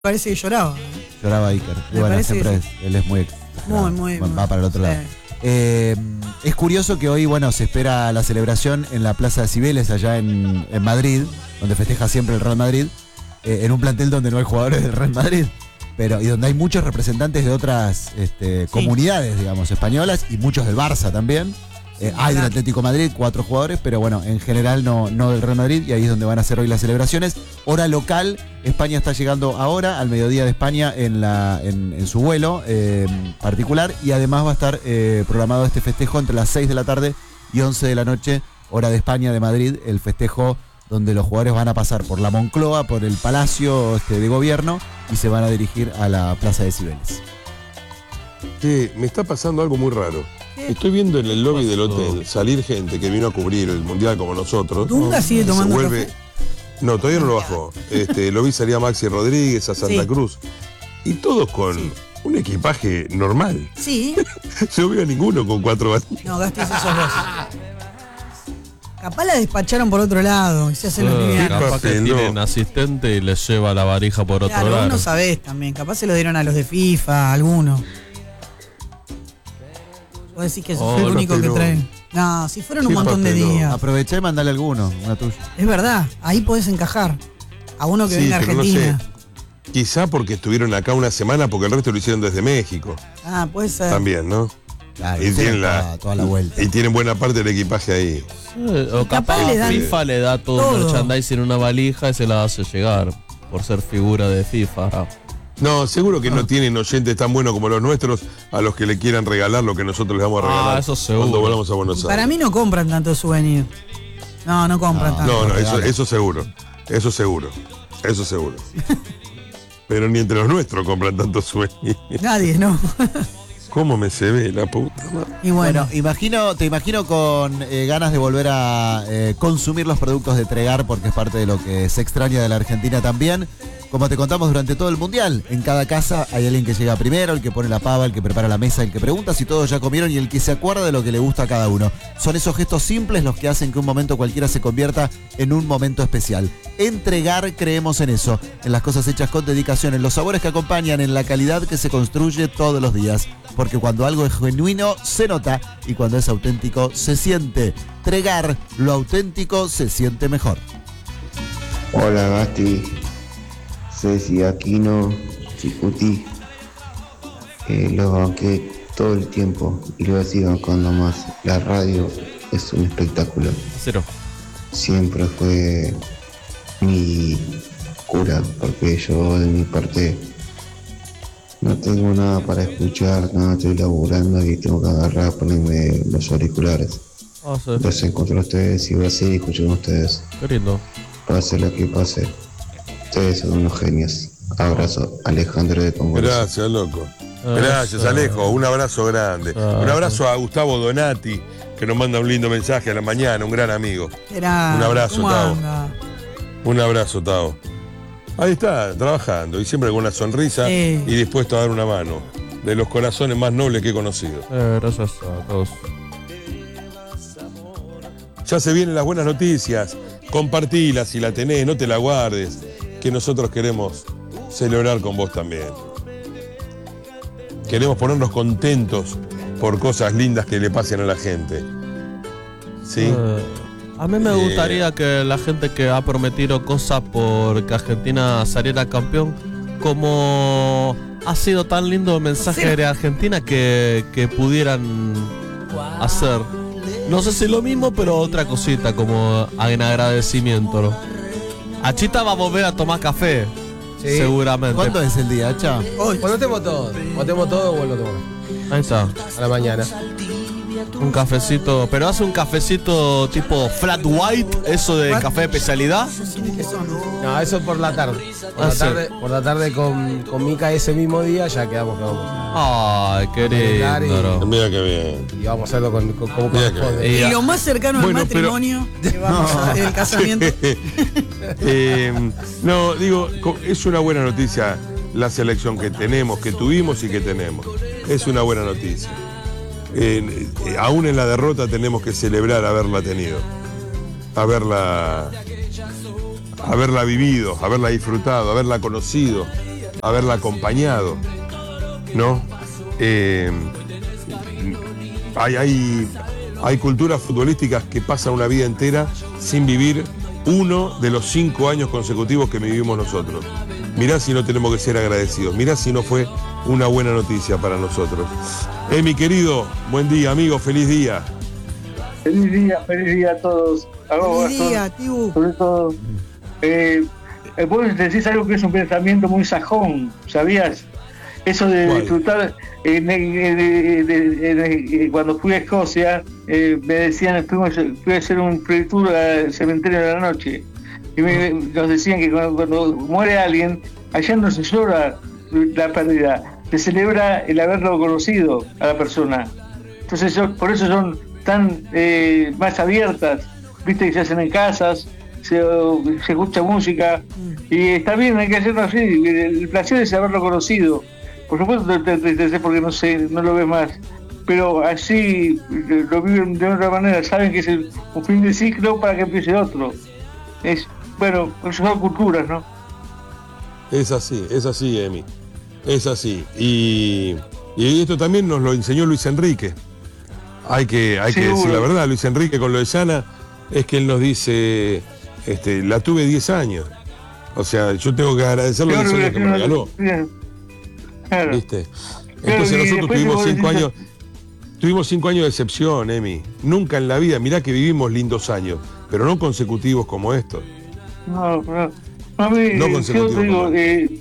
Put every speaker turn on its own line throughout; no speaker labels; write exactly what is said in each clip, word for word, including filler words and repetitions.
Parece que lloraba.
Lloraba Iker. Y
Me
bueno, siempre
que...
es, él es muy,
muy, muy,
va
muy,
para el otro
sí.
lado. Eh, es curioso que hoy, bueno, se espera la celebración en la Plaza de Cibeles, allá en, en Madrid, donde festeja siempre el Real Madrid, eh, en un plantel donde no hay jugadores del Real Madrid, pero y donde hay muchos representantes de otras este, sí. comunidades, digamos, españolas, y muchos del Barça también. Eh, hay del Atlético Madrid, cuatro jugadores, pero bueno, en general no, no del Real Madrid, y ahí es donde van a ser hoy las celebraciones. Hora local, España está llegando ahora, al mediodía de España, en, la, en, en su vuelo eh, particular, y además va a estar eh, programado este festejo entre las seis de la tarde y once de la noche, hora de España, de Madrid, el festejo donde los jugadores van a pasar por la Moncloa, por el Palacio este, de Gobierno, y se van a dirigir a la Plaza de Cibeles.
Sí, me está pasando algo muy raro. Estoy viendo en el lobby del hotel salir gente que vino a cubrir el Mundial como nosotros.
¿Dunga sigue tomando
se vuelve...
café?
No, todavía no lo bajó. Este, lo vi salir a Maxi Rodríguez, a Santa sí. Cruz. Y todos con sí. un equipaje normal.
Sí.
Yo no veo a ninguno con cuatro años.
No, Gasti, esos dos. Capaz la despacharon por otro lado y se hacen los livianos.
Capaz que tienen asistente y les lleva la varija por
claro,
otro lado.
Vos no sabés también. Capaz se lo dieron a los de FIFA, a algunos. Vos decís que eso oh, fue el único que traen. No, si fueron un montón de días.
Aproveché y mandale alguno, una tuya.
Es verdad, ahí podés encajar. A uno que sí, venga a Argentina.
No sé. Quizá porque estuvieron acá una semana, porque el resto lo hicieron desde México.
Ah, puede ser.
También, ¿no?
Claro,
y, tienen la,
toda, toda la vuelta.
Y tienen buena parte del equipaje ahí.
Sí, o capaz, capaz le dan FIFA le da todo, todo el merchandising en una valija y se la hace llegar por ser figura de FIFA.
No, seguro que ah. no tienen oyentes tan buenos como los nuestros a los que le quieran regalar lo que nosotros les vamos a regalar
ah, eso seguro.
cuando volvamos a Buenos Aires.
Para mí no compran tanto souvenir. No, no compran
no,
tanto.
No, no, eso, eso seguro. Eso seguro. Eso seguro. Pero ni entre los nuestros compran tanto souvenir.
Nadie, ¿no?
¿Cómo me se ve la puta madre?
Y bueno, bueno imagino, te imagino con eh, ganas de volver a eh, consumir los productos de Tregar, porque es parte de lo que se extraña de la Argentina también. Como te contamos durante todo el Mundial, en cada casa hay alguien que llega primero, el que pone la pava, el que prepara la mesa, el que pregunta si todos ya comieron y el que se acuerda de lo que le gusta a cada uno. Son esos gestos simples los que hacen que un momento cualquiera se convierta en un momento especial. En Tregar creemos en eso, en las cosas hechas con dedicación, en los sabores que acompañan, en la calidad que se construye todos los días. Porque cuando algo es genuino, se nota, y cuando es auténtico, se siente. Tregar, lo auténtico se siente mejor.
Hola, Gasti. Ceci, Aquino, Chicuti, eh, los banqué todo el tiempo y lo sigo bancando más. La radio es un espectáculo.
Cero.
Siempre fue mi cura, porque yo de mi parte no tengo nada para escuchar, nada, estoy laburando y tengo que agarrar, ponerme los auriculares.
Oh, sí.
Los encuentro a ustedes y voy a seguir escuchando a ustedes.
Qué lindo.
Pase lo que pase. Ustedes son unos genios. Abrazo, Alejandro de Congreso.
Gracias, loco. Gracias, Alejo. Un abrazo grande. Un abrazo a Gustavo Donati, que nos manda un lindo mensaje a la mañana, un gran amigo.
Era,
un abrazo, Tao. Un abrazo, Tao. Ahí está, trabajando, y siempre con una sonrisa sí. y dispuesto a dar una mano. De los corazones más nobles que he conocido.
Eh, gracias a todos.
Ya se vienen las buenas noticias. Compartila si la tenés, no te la guardes, que nosotros queremos celebrar con vos también. Queremos ponernos contentos por cosas lindas que le pasen a la gente. ¿Sí?
Eh, a mí me gustaría eh, que la gente que ha prometido cosas por que Argentina saliera campeón, como ha sido tan lindo el mensaje sí. de Argentina que, que pudieran hacer. No sé si lo mismo, pero otra cosita como en agradecimiento, ¿no? Achita va a volver a tomar café, sí. seguramente.
¿Cuándo es el día, Acha?
Hoy. Cuando estemos todos. Cuando estemos todos, vuelvo a tomar.
Ahí está.
A la mañana.
Un cafecito, pero hace un cafecito tipo flat white, eso de ¿What? Café de especialidad.
No, eso por la tarde. Por, ah, la, tarde, sí. por la tarde con, con Mica ese mismo día ya quedamos que vamos.
Ay, qué lindo.
Y, mira qué bien.
Y vamos a hacerlo con, con, como corresponde.
Y, y lo más cercano bueno, al matrimonio pero... que vamos a el casamiento.
eh, no, digo, es una buena noticia la selección que tenemos, que tuvimos y que tenemos. Es una buena noticia. Eh, eh, aún en la derrota tenemos que celebrar haberla tenido, haberla, haberla vivido, haberla disfrutado, haberla conocido, haberla acompañado, ¿no? Eh, hay, hay, hay culturas futbolísticas que pasan una vida entera sin vivir uno de los cinco años consecutivos que vivimos nosotros. Mirá si no tenemos que ser agradecidos, mirá si no fue una buena noticia para nosotros. Eh, mi querido, buen día, amigo, feliz día.
Feliz día, feliz día a todos. A vos,
Feliz día, Tibu.
Sobre todo, eh, eh, vos decís algo que es un pensamiento muy sajón, ¿sabías? Eso de
¿Cuál?
disfrutar, eh, de- de- de- de- de- cuando fui a Escocia, eh, me decían, fuimos, fui a hacer un free tour al cementerio de la noche, y me- nos decían que cuando, cuando muere alguien, allá no se llora la pérdida, se celebra el haberlo conocido a la persona. Entonces yo- por eso son tan eh, más abiertas, viste que se hacen en casas, se, se escucha música, y está bien, hay que hacerlo así, el, el placer es haberlo conocido. Por supuesto te te entristeces porque no sé, no lo ves más, pero así lo viven de otra manera, saben que es el- un fin de ciclo para que empiece otro. Es, bueno, son culturas, ¿no?
Es así, es así, Emi. Es así. Y, y esto también nos lo enseñó Luis Enrique. Hay que, hay que
Seguro.
decir la verdad, Luis Enrique con lo de Sana, es que él nos dice, este, la tuve diez años. O sea, yo tengo que agradecer los diez años que me regaló.
Claro.
¿Viste?
Claro,
Entonces
y
nosotros
después
tuvimos
vos
cinco
decís-
años, tuvimos cinco años de excepción, Emi. Nunca en la vida, mirá que vivimos lindos años, pero no consecutivos como estos.
No, no. A mí,
No
yo
consecutivo,
te digo,
como-
eh,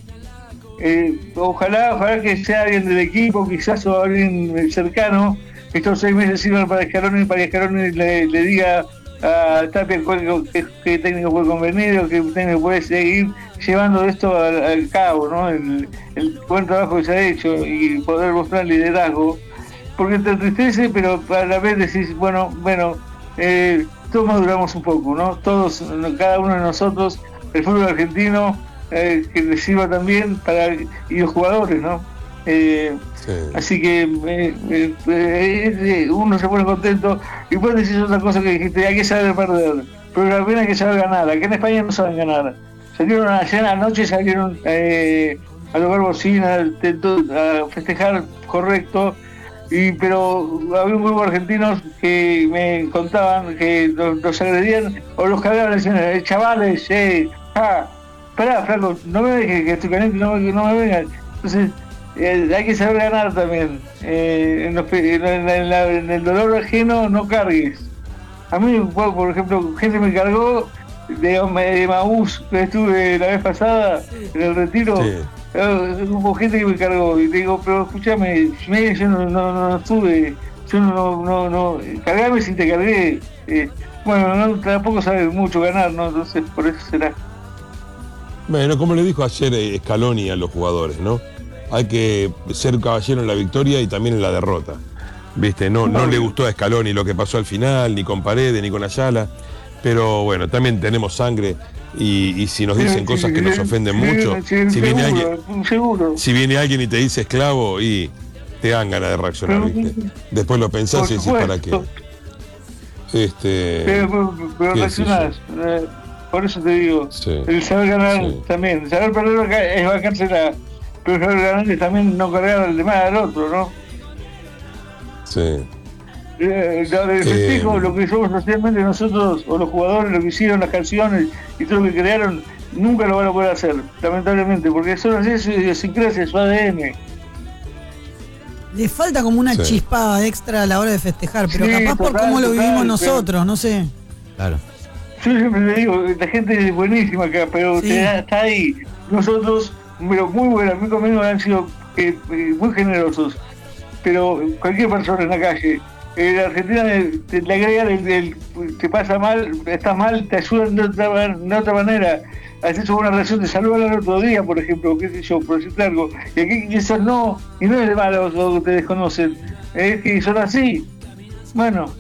eh, ojalá, ojalá que sea alguien del equipo, quizás o alguien cercano, estos seis meses sirvan para Scaloni, para que Scaloni le, le diga a Tapia cuál- qué, qué técnico puede convenir o qué técnico puede seguir llevando esto al, al cabo, ¿no? El, el buen trabajo que se ha hecho y poder mostrar liderazgo, porque te entristece, pero a la vez decís, bueno, bueno, eh, todos maduramos un poco, ¿no? Todos, cada uno de nosotros, el fútbol argentino, eh, que le sirva también para, y los jugadores, ¿no? Eh,
Sí.
Así que eh, eh, eh, uno se pone contento y vos decís otra cosa que dijiste, hay que saber perder, pero también hay que saber ganar. Aquí en España no saben ganar. Salieron ayer anoche, salieron eh, a tocar bocina, a festejar correcto, y pero había un grupo de argentinos que me contaban que los, los agredían o los cagaban, decían, eh, chavales, eh, ah, esperá, flaco, no me dejes que estoy caliente, no, me- no me vengan. Entonces, Eh, hay que saber ganar también. Eh, en, los, en, la- en la- en el dolor ajeno no cargues. A mí, por por ejemplo, gente me cargó de, de Maús, que estuve la vez pasada en el retiro.
Sí.
Eh, hubo gente que me cargó y te digo, pero escúchame, mira, yo no, no, no estuve, yo no, no, no, cargame si te cargué. Eh, bueno, no, tampoco sabes mucho ganar, ¿no? Entonces por eso será.
Bueno, como le dijo ayer eh, Scaloni a los jugadores, ¿no? Hay que ser caballero en la victoria y también en la derrota. ¿Viste? No, no le gustó a Scaloni lo que pasó al final, ni con Paredes, ni con Ayala. Pero bueno, también tenemos sangre y, y si nos dicen cosas que nos ofenden mucho, si viene alguien,
Seguro.
si viene alguien y te dice esclavo, y te dan ganas de reaccionar, ¿viste? Después lo pensás
Por
y decís, ¿para qué?
supuesto.
Este,
Pero, pero
qué sé
reaccionás, eh, por eso te digo,
Sí.
el saber ganar
Sí.
también, saber perder acá es bancársela, pero saber ganar es también no cargar al demás al otro, ¿no?
sí.
Eh, lo del festejo,
Eh.
lo que somos socialmente nosotros, o los jugadores, lo que hicieron, las canciones y todo lo que crearon, nunca lo van a poder hacer, lamentablemente, porque son así, su idiosincrasia, su A D N.
Le falta como una
Sí.
chispa extra a la hora de festejar, pero
Sí,
capaz por
total,
cómo lo
total,
vivimos
pero-
nosotros, no sé.
Claro.
Yo siempre le digo, la gente es buenísima acá, pero
Sí.
te da- está ahí. Nosotros, pero muy buenos, muy conmigo han sido eh, eh, muy generosos. Pero cualquier persona en la calle, en la Argentina eh, te, le agregan el, el- te pasa mal, estás mal, te ayudan de otra, de otra manera. Haces una reacción de salud al otro día, por ejemplo, qué sé yo, por decirte algo. Y aquí y eso no, y no es de malos o que te desconocen, es que son así. Bueno.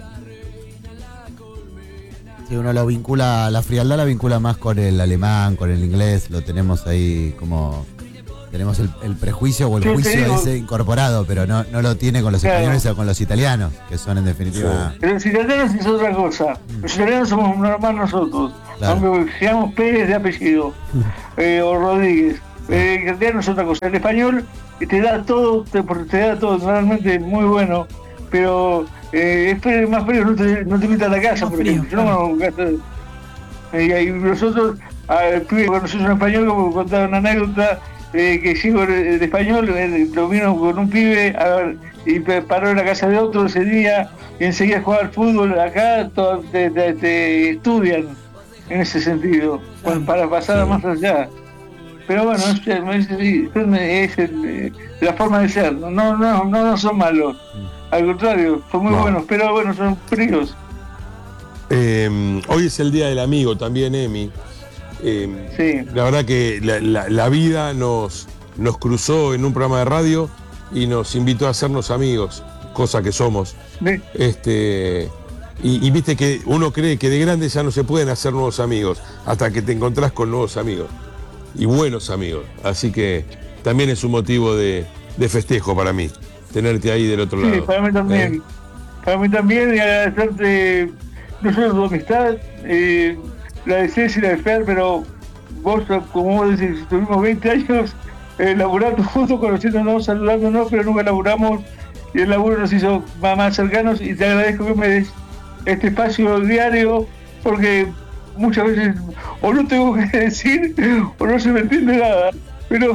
Si uno lo vincula, la frialdad la vincula más con el alemán, con el inglés, lo tenemos ahí como, tenemos el, el prejuicio o el
Yo te
juicio
digo-
ese incorporado, pero no, no lo tiene con los
Claro.
españoles o con los italianos, que son en definitiva...
Pero los italianos es otra cosa. Los italianos somos normal nosotros,
Claro.
aunque seamos Pérez de apellido, eh, o Rodríguez. Eh, el castellano es otra cosa. El español te da todo, te, te da todo, realmente muy bueno, pero eh, es más frío, no te, no te invita a la casa,
Más
por
frío,
ejemplo. Yo no, eh, y nosotros, al pibe, cuando sos un español, como contaba una anécdota, eh, que sigo de, de español, eh, lo vino con un pibe a ver, y paró en la casa de otro ese día, y enseguida a jugar fútbol. Acá todo, te, te, te estudian en ese sentido, para, para pasar
Sí.
más allá. Pero bueno, es, es, es, es la forma de ser, no, no, no, no son malos, al contrario, son muy
No.
buenos, pero bueno, son fríos.
Eh, hoy es el Día del Amigo también, Emi. Eh,
Sí.
La verdad que la, la- la vida nos, nos cruzó en un programa de radio y nos invitó a hacernos amigos, cosa que somos.
Sí.
Este, y, y viste que uno cree que de grande ya no se pueden hacer nuevos amigos, hasta que te encontrás con nuevos amigos y buenos amigos. Así que también es un motivo de, de festejo para mí, tenerte ahí del otro
Sí,
lado.
para mí también.
¿Eh?
Para mí también, y agradecerte no solo tu amistad, eh, la de Ceci y la de Fer, pero vos, como vos decís, tuvimos veinte años eh, laburando juntos, conociéndonos, saludándonos, pero nunca laburamos, y el laburo nos hizo más, más cercanos, y te agradezco que me des este espacio diario, porque muchas veces o no tengo que decir o no se me entiende nada. Pero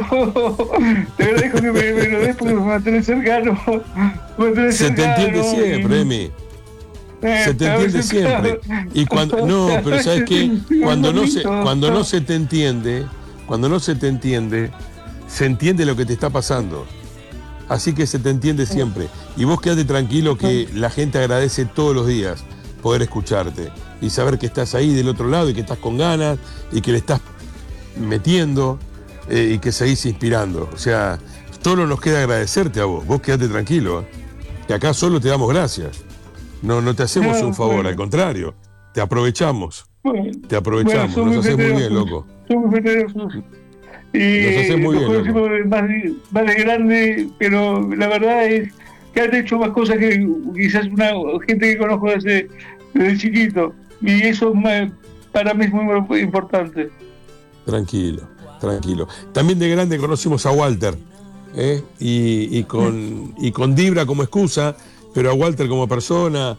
te agradezco que me, me lo des porque me mantenés cercano. Me mantenés
Se te
cercano,
entiende siempre,
y-
Emi.
Eh,
Se te
a
entiende
veces,
siempre.
claro.
Y cuando no, pero sabes qué,
Sí,
cuando no se,
bonito.
cuando no se te entiende, cuando no se te entiende, se entiende lo que te está pasando. Así que se te entiende siempre. Y vos quédate tranquilo que la gente agradece todos los días poder escucharte y saber que estás ahí del otro lado y que estás con ganas y que le estás metiendo eh, y que seguís inspirando. O sea, solo nos queda agradecerte a vos. Vos quédate tranquilo, ¿eh? Que acá solo te damos gracias. No, no te hacemos
No,
un favor,
bueno.
al contrario, te aprovechamos.
Bueno,
Te aprovechamos,
bueno, son
nos haces muy bien,
generosos,
loco.
Son muy generosos. Y
Nos haces muy
los
bien,
conocimos más, de- más de grande, pero la verdad es que han hecho más cosas que quizás una gente que conozco desde, desde chiquito. Y eso me- para mí es muy importante.
Tranquilo, tranquilo. También de grande conocimos a Walter, ¿eh? y, y, con, y con Dibra como excusa, pero a Walter como persona,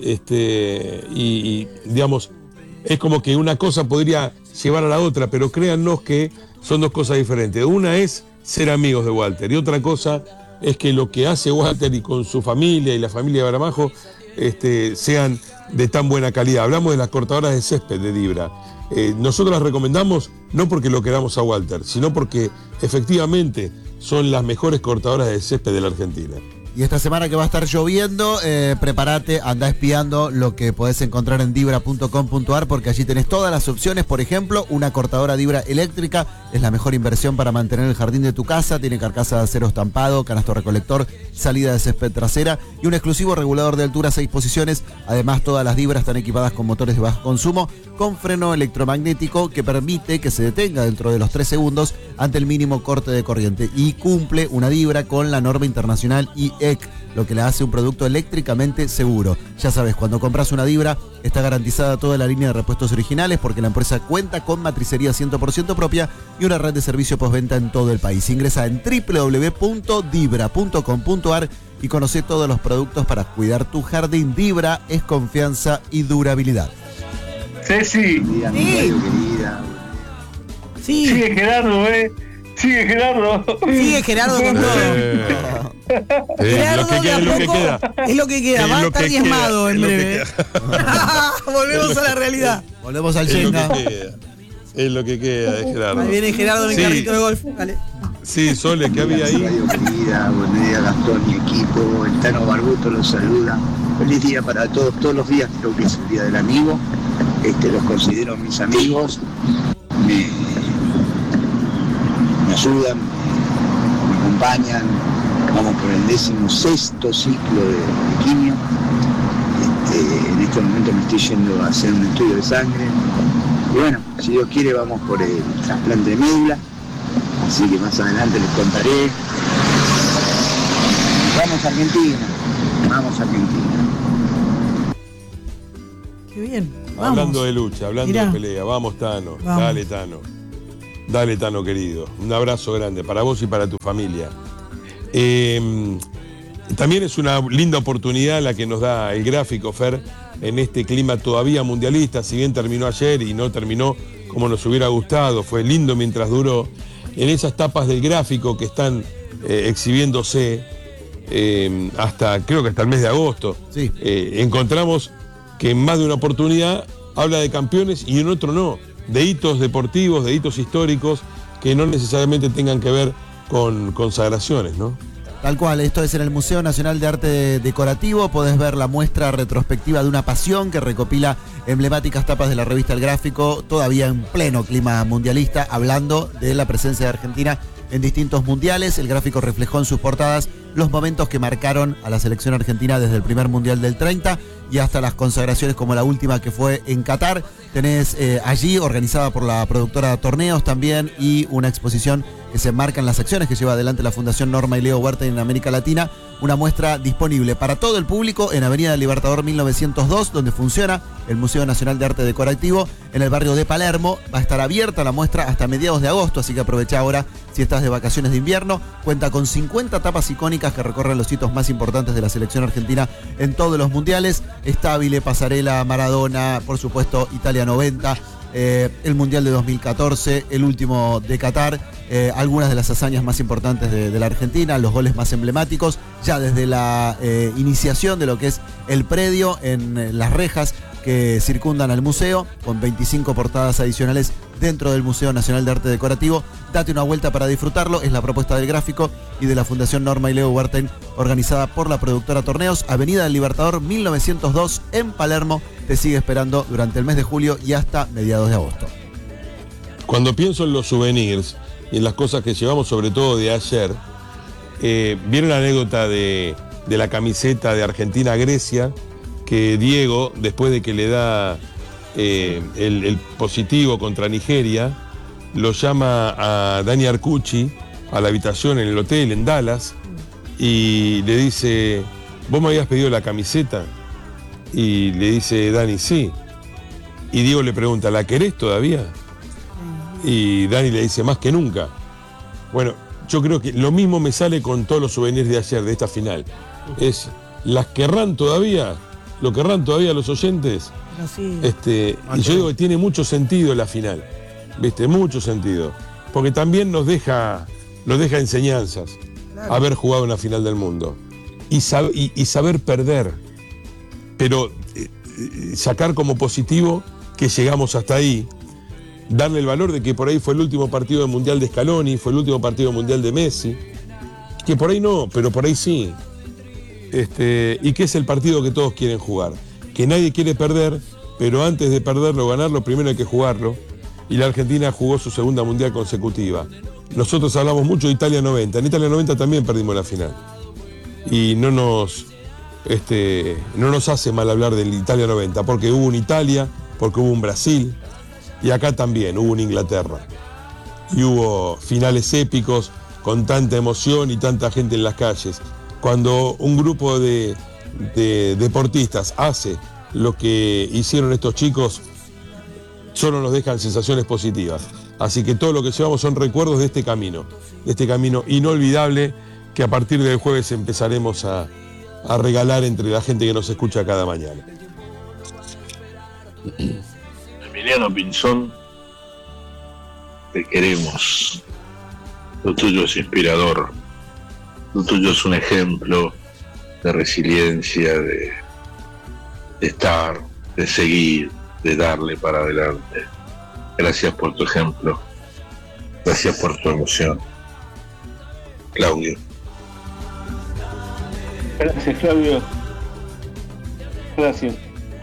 este, y, y, digamos, es como que una cosa podría llevar a la otra, pero créannos que son dos cosas diferentes. Una es ser amigos de Walter y otra cosa es que lo que hace Walter y con su familia y la familia de Baramajo este, sean de tan buena calidad. Hablamos de las cortadoras de césped de Dibra. Eh, nosotros las recomendamos no porque lo queramos a Walter, sino porque efectivamente son las mejores cortadoras de césped de la Argentina.
Y esta semana que va a estar lloviendo, eh, prepárate, anda espiando lo que podés encontrar en dibra punto com punto ar porque allí tenés todas las opciones. Por ejemplo, una cortadora Dibra eléctrica es la mejor inversión para mantener el jardín de tu casa. Tiene carcasa de acero estampado, canasto recolector, salida de césped trasera y un exclusivo regulador de altura seis posiciones. Además, todas las Dibra están equipadas con motores de bajo consumo, con freno electromagnético que permite que se detenga dentro de los tres segundos ante el mínimo corte de corriente. Y cumple una Dibra con la norma internacional I E C, lo que la hace un producto eléctricamente seguro. Ya sabes, cuando compras una Dibra, está garantizada toda la línea de repuestos originales porque la empresa cuenta con matricería cien por ciento propia y una red de servicio postventa en todo el país. Ingresa en doble u doble u doble u punto dibra punto com punto ar y conoce todos los productos para cuidar tu jardín. Dibra es confianza y durabilidad.
Ceci,
Sí. Sí,
sigue Gerardo, ¿eh? Sigue Gerardo.
sigue Gerardo con todo.
Eh, eh,
Gerardo
lo que
de
queda
a
es lo que
poco
queda.
es lo que queda,
Es
va a
lo
estar
que
diezmado
queda,
en
es lo que
breve. Volvemos a la realidad.
Volvemos al
Es lo
Shenga.
que queda. Es lo que queda de Gerardo.
Ahí viene Gerardo en el
Sí.
carrito de golf. Dale.
Sí, Sole, ¿qué había ahí?
Radio querida, buen día Gastón y equipo, el Tano Barbuto los saluda. Feliz día para todos, todos los días creo que es el día del amigo. Este, los considero mis amigos, me, me ayudan, me acompañan. Vamos por el décimo sexto ciclo de, de quimio. Este, en este momento me estoy yendo a hacer un estudio de sangre. Y bueno, si Dios quiere vamos por el trasplante de médula. Así que más adelante les contaré. Vamos a Argentina, vamos a Argentina.
Qué bien. Vamos.
Hablando de lucha, hablando
Mirá.
de pelea. Vamos, Tano.
Vamos.
Dale, Tano. Dale, Tano querido. Un abrazo grande para vos y para tu familia. Eh, también es una linda oportunidad la que nos da el gráfico, Fer, en este clima todavía mundialista, si bien terminó ayer y no terminó como nos hubiera gustado, fue lindo mientras duró. En esas tapas del gráfico que están eh, exhibiéndose eh, hasta, creo que hasta el mes de agosto,
Sí.
eh, encontramos que en más de una oportunidad habla de campeones y en otro no, de hitos deportivos, de hitos históricos que no necesariamente tengan que ver con consagraciones, ¿no?
Tal cual, esto es en el Museo Nacional de Arte Decorativo, podés ver la muestra retrospectiva de una pasión que recopila emblemáticas tapas de la revista El Gráfico, todavía en pleno clima mundialista, hablando de la presencia de Argentina en distintos mundiales. El Gráfico reflejó en sus portadas los momentos que marcaron a la selección argentina desde el primer mundial del treinta y hasta las consagraciones como la última que fue en Qatar. Tenés eh, allí, organizada por la productora Torneos también, y una exposición que se enmarca en las acciones que lleva adelante la Fundación Norma y Leo Huerta en América Latina. Una muestra disponible para todo el público en Avenida del Libertador mil novecientos dos, donde funciona el Museo Nacional de Arte Decorativo, en el barrio de Palermo. Va a estar abierta la muestra hasta mediados de agosto, así que aprovecha ahora si estás de vacaciones de invierno. Cuenta con cincuenta tapas icónicas que recorren los hitos más importantes de la selección argentina en todos los mundiales. Estabile, Pasarela, Maradona, por supuesto Italia noventa, eh, el Mundial de dos mil catorce, el último de Qatar, eh, algunas de las hazañas más importantes de, de la Argentina, los goles más emblemáticos, ya desde la eh, iniciación de lo que es el predio en eh, las rejas que circundan al museo, con veinticinco portadas adicionales dentro del Museo Nacional de Arte Decorativo. Date una vuelta para disfrutarlo, es la propuesta del Gráfico y de la Fundación Norma y Leo Huerten, organizada por la productora Torneos. Avenida del Libertador mil novecientos dos en Palermo, te sigue esperando durante el mes de julio y hasta mediados de agosto.
Cuando pienso en los souvenirs y en las cosas que llevamos, sobre todo de ayer, eh, viene la anécdota de, de la camiseta de Argentina a Grecia, que Diego, después de que le da eh, el, el positivo contra Nigeria, lo llama a Dani Arcucci a la habitación en el hotel en Dallas y le dice: ¿vos me habías pedido la camiseta? Y le dice Dani: sí. Y Diego le pregunta: ¿la querés todavía? Y Dani le dice: más que nunca. Bueno, yo creo que lo mismo me sale con todos los souvenirs de ayer, de esta final. Es, ¿las querrán todavía? ¿Lo querrán todavía los oyentes?
Sí.
Este, y yo digo que tiene mucho sentido la final, ¿viste? Mucho sentido. Porque también nos deja, nos deja enseñanzas, claro, haber jugado una final del mundo. Y, sab y, y saber perder. Pero eh, sacar como positivo que llegamos hasta ahí. Darle el valor de que por ahí fue el último partido del Mundial de Scaloni, fue el último partido mundial de Messi. Que por ahí no, pero por ahí sí. Este, y que es el partido que todos quieren jugar, que nadie quiere perder, pero antes de perderlo o ganarlo, primero hay que jugarlo, y la Argentina jugó su segunda mundial consecutiva. Nosotros hablamos mucho de Italia noventa, en Italia noventa también perdimos la final, y no nos, este, no nos hace mal hablar del Italia noventa, porque hubo un Italia, porque hubo un Brasil, y acá también hubo un Inglaterra, y hubo finales épicos, con tanta emoción y tanta gente en las calles. Cuando un grupo de, de deportistas hace lo que hicieron estos chicos, solo nos dejan sensaciones positivas. Así que todo lo que llevamos son recuerdos de este camino, de este camino inolvidable que a partir del jueves empezaremos a, a regalar entre la gente que nos escucha cada mañana.
Emiliano Pinzón, te queremos. Lo tuyo es inspirador. Lo tuyo es un ejemplo de resiliencia, de, de estar, de seguir, de darle para adelante. Gracias por tu ejemplo. Gracias por tu emoción. Claudio.
Gracias, Claudio. Gracias.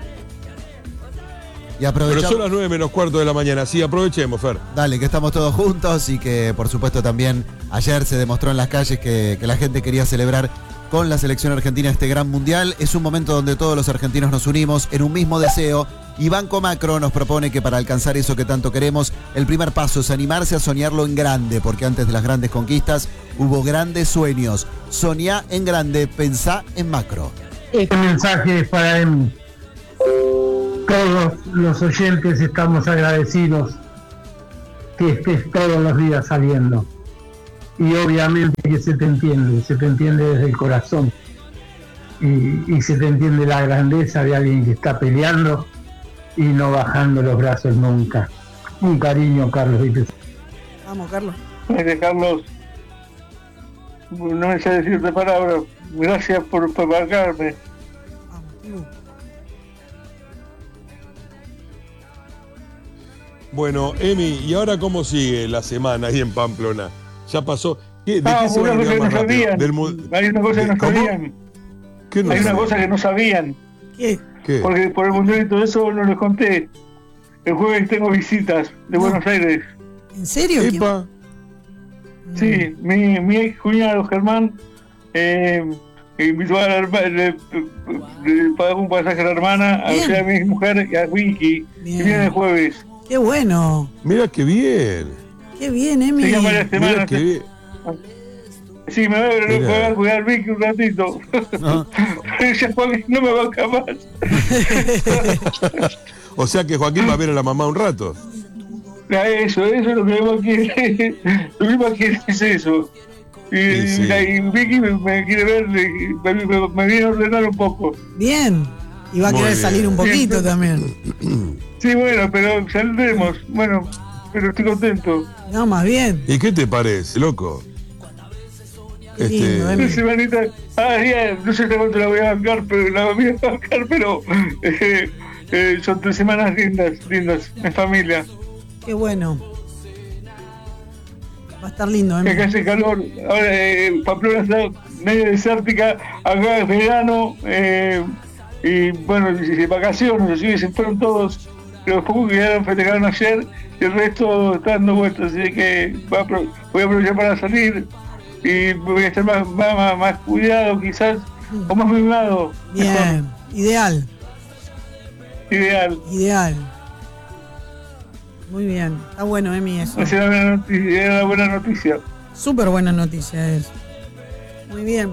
Y aprovechamos.
Pero son las nueve menos cuarto de la mañana, sí, aprovechemos, Fer.
Dale, que estamos todos juntos y que por supuesto también ayer se demostró en las calles que, que la gente quería celebrar con la selección argentina este gran mundial. Es un momento donde todos los argentinos nos unimos en un mismo deseo. Y Banco Macro nos propone que para alcanzar eso que tanto queremos, el primer paso es animarse a soñarlo en grande, porque antes de las grandes conquistas hubo grandes sueños. Soñá en grande, pensá en macro.
Este mensaje es para Emi. Todos los oyentes estamos agradecidos que estés todos los días saliendo. Y obviamente que se te entiende, se te entiende desde el corazón. Y, y se te entiende la grandeza de alguien que está peleando y no bajando los brazos nunca. Un cariño, Carlos.
Vamos, Carlos.
Gracias, Carlos. No me sé decirte palabras. Gracias por pagarme.
Bueno, Emi, ¿y ahora cómo sigue la semana ahí en Pamplona? ¿Ya pasó? ¿Qué, ¿De
Ah,
qué se
una
van a
cosa
quedar
que no
más rápido?
sabían.
Del mu-
Hay una cosa que no
¿Cómo?
sabían.
¿Qué no
Hay una
sabían?
cosa que no sabían.
¿Qué?
¿Qué?
Porque por el mundial y todo eso no les conté. El jueves tengo visitas de
No.
Buenos Aires.
¿En serio? ¿Quién?
Epa.
Sí, mi, mi ex cuñado Germán eh, invitó a la hermana, le, le pagó un pasaje a la hermana, a, o
Bien.
sea, a mi mujer y a Vicky,
Bien.
y viene el jueves.
Qué bueno.
Mira qué bien.
Qué bien, Emi.
Se llama la
Mira
semana.
qué bien.
Sí, me va a, me
Mira.
va a cuidar Vicky un ratito.
No.
Ella Joaquín no me va a acabar.
O sea que Joaquín va a ver a la mamá un rato.
Eso, eso es lo que más quiere. Lo que más quiere es eso. Y,
Sí, sí.
y Vicky me, me quiere ver, me, me, me viene a ordenar un poco.
Bien. Y va a
Muy
querer
bien.
salir un poquito también.
Sí, bueno, pero saldremos. Bueno, pero estoy contento.
No, más bien.
¿Y qué te parece, loco?
Qué lindo, Emi.
Una semanita. Ah, ya, no sé hasta cuánto la voy a bancar, pero la voy a bancar, pero eh, eh, son tres semanas lindas, lindas, en familia.
Qué bueno. Va a estar lindo,
Que acá
Emi.
hace calor, ahora eh, Pamplona está medio desértica, acá es verano, eh, y bueno, y- y vacaciones, así se fueron todos, los pocos que quedaron festejaron ayer, y el resto está dando vueltas, así que voy a, apro- voy a aprovechar para salir, y voy a estar más, más, más, más cuidado quizás, o más mimado.
Bien. Ideal.
Ideal.
Ideal. Muy bien. Está bueno, Emi, eso.
Esa era una noticia, era una buena noticia.
Súper buena noticia es. Muy bien.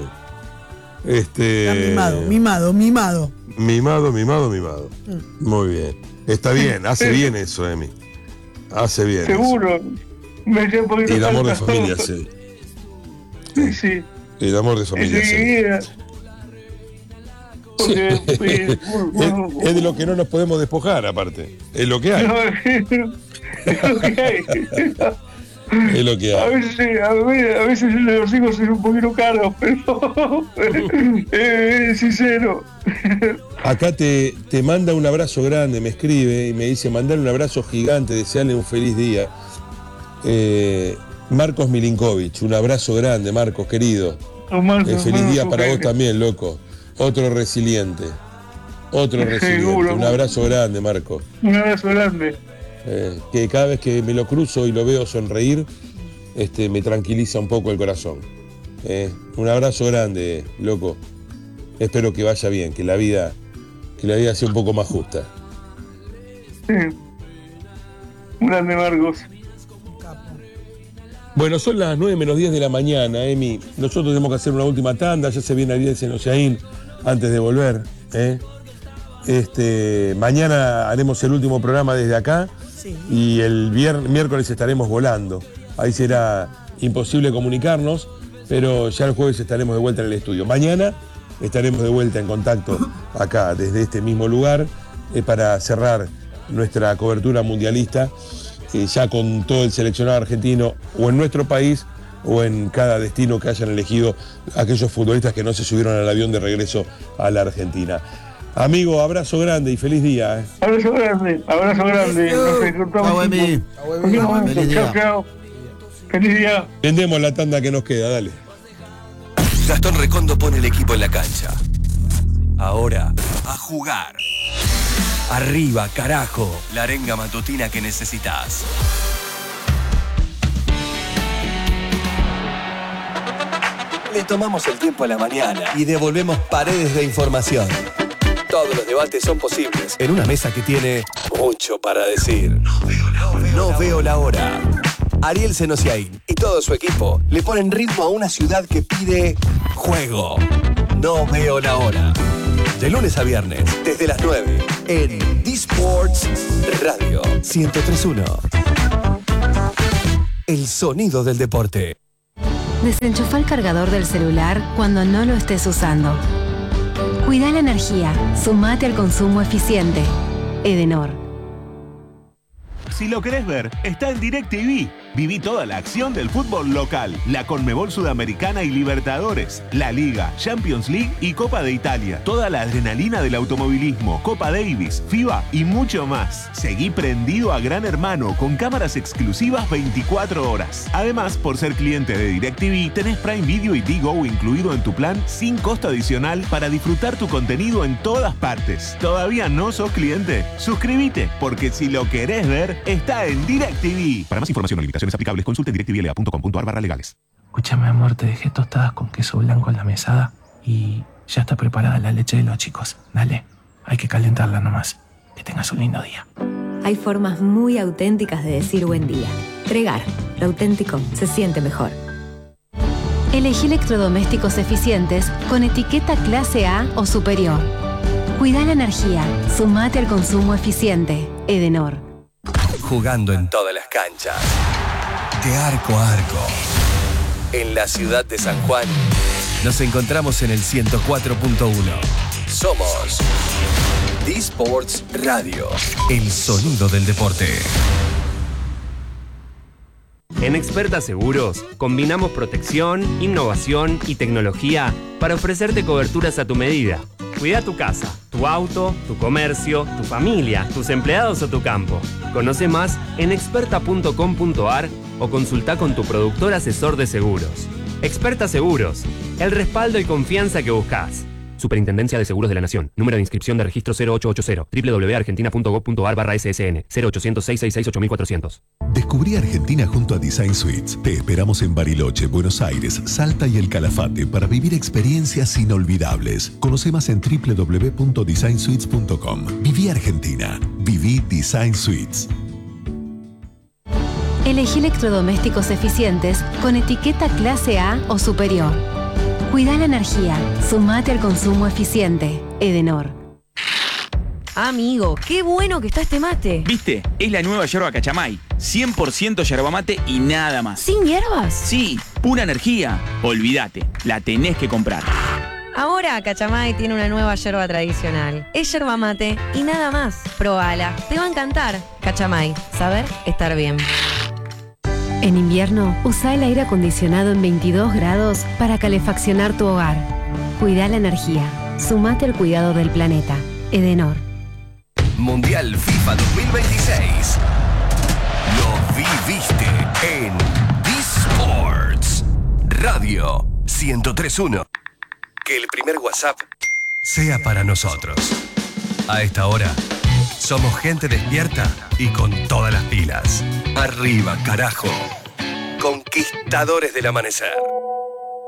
Este.
Está mimado, mimado, mimado.
Mimado, mimado, mimado.
Mm.
Muy bien. Está bien, hace bien eso, Emi. Hace bien.
Seguro. Me hacía un
eso.
poquito
Y el amor de
falta.
familia, sí.
Sí, sí.
El amor de familia, sí.
Enseguida. Porque, eh,
Es, es de lo que no nos podemos despojar, aparte. Es lo que hay.
no, es lo que hay.
Es lo que
A
hay.
veces, sí, a veces, a veces los hijos son un poquito caros, pero eh, es sincero.
Acá te, te manda un abrazo grande, me escribe y me dice, mandale un abrazo gigante, desearle un feliz día. Eh, Marcos Milinkovic, un abrazo grande, Marcos, querido.
Marcos,
Eh, feliz día
Marcos,
para
que-
vos también, loco. Otro resiliente. Otro resiliente.
Seguro.
Un abrazo grande, Marcos.
Un abrazo grande.
Eh, que cada vez que me lo cruzo y lo veo sonreír, este, me tranquiliza un poco el corazón. Eh, un abrazo grande, loco. Espero que vaya bien, que la vida, que la vida sea un poco más justa.
Sí. Un grande, Marcos.
Bueno, son las nueve menos diez de la mañana, Emi. Nosotros tenemos que hacer una última tanda, ya se viene Ariel Senosiaín antes de volver. ¿eh? Este, mañana haremos el último programa desde acá
Sí.
y el vier- miércoles estaremos volando. Ahí será imposible comunicarnos, pero ya el jueves estaremos de vuelta en el estudio. Mañana estaremos de vuelta en contacto acá, desde este mismo lugar, eh, para cerrar nuestra cobertura mundialista, eh, ya con todo el seleccionado argentino, o en nuestro país, o en cada destino que hayan elegido aquellos futbolistas que no se subieron al avión de regreso a la Argentina. Amigo, abrazo grande y feliz día. ¿eh?
Abrazo grande, abrazo grande. Nos encontramos.
Chao, Emi.
Chao,
Feliz día.
chao, chao. Feliz día.
Vendemos la tanda que nos queda, dale.
Gastón Recondo pone el equipo en la cancha. Ahora, a jugar. Arriba, carajo. La arenga matutina que necesitas. Le tomamos el tiempo a la mañana y devolvemos paredes de información. Todos los debates son posibles en una mesa que tiene mucho para decir. No veo la hora. No veo la hora. Ariel Senosiaín y todo su equipo le ponen ritmo a una ciudad que pide juego. No veo la hora. De lunes a viernes, desde las nueve, en D-Sports Radio ciento tres punto uno. el sonido del deporte.
Desenchufa el cargador del celular cuando no lo estés usando. Cuida la energía. Sumate al consumo eficiente. Edenor.
Si lo querés ver, está en DirecTV. Viví toda la acción del fútbol local, la Conmebol Sudamericana y Libertadores, la Liga, Champions League y Copa de Italia. Toda la adrenalina del automovilismo, Copa Davis, FIBA y mucho más. Seguí prendido a Gran Hermano con cámaras exclusivas veinticuatro horas. Además, por ser cliente de DirecTV, tenés Prime Video y Digo incluido en tu plan sin costo adicional para disfrutar tu contenido en todas partes. ¿Todavía no sos cliente? Suscríbete, porque si lo querés ver, está en DirecTV. Para más información o limitaciones aplicables, consulte directivl punto com punto a r barra legales.
Escúchame, amor, te dejé tostadas con queso blanco en la mesada y ya está preparada la leche de los chicos. Dale, hay que calentarla nomás. Que tengas un lindo día.
Hay formas muy auténticas de decir buen día. Tregar, lo auténtico se siente mejor.
Elegí electrodomésticos eficientes con etiqueta clase A o superior. Cuida la energía. Sumate al consumo eficiente. Edenor.
Jugando en todas las canchas. De arco a arco. En la ciudad de San Juan, nos encontramos en el ciento cuatro punto uno. Somos D-Sports Radio, el sonido del deporte.
En Experta Seguros, combinamos protección, innovación y tecnología para ofrecerte coberturas a tu medida. Cuida tu casa, tu auto, tu comercio, tu familia, tus empleados o tu campo. Conoce más en experta punto com punto a r o consulta con tu productor asesor de seguros. Experta Seguros, el respaldo y confianza que buscas. Superintendencia de Seguros de la Nación. Número de inscripción de registro cero ocho ocho cero. doble u doble u doble u punto argentina punto gov punto a r barra S S N. cero ochocientos, seiscientos sesenta y seis, ocho mil cuatrocientos.
Descubrí Argentina junto a Design Suites. Te esperamos en Bariloche, Buenos Aires, Salta y El Calafate para vivir experiencias inolvidables. Conoce más en doble u doble u doble u punto design suites punto com. Viví Argentina. Viví Design Suites.
Elegí electrodomésticos eficientes con etiqueta clase A o superior. Cuida la energía. Sumate al consumo eficiente. Edenor.
Amigo, qué bueno que está este mate.
¿Viste? Es la nueva yerba Cachamay. cien por ciento yerba mate y nada más.
¿Sin hierbas?
Sí, pura energía. Olvídate, la tenés que comprar.
Ahora Cachamay tiene una nueva yerba tradicional. Es yerba mate y nada más. Probala, te va a encantar. Cachamay, saber estar bien.
En invierno, usa el aire acondicionado en veintidós grados para calefaccionar tu hogar. Cuida la energía. Sumate al cuidado del planeta. Edenor.
Mundial FIFA dos mil veintiséis. Lo viviste en D-Sports Radio ciento tres punto uno. Que el primer WhatsApp sea para nosotros. A esta hora, somos gente despierta y con todas las pilas. Arriba, carajo. Conquistadores del amanecer.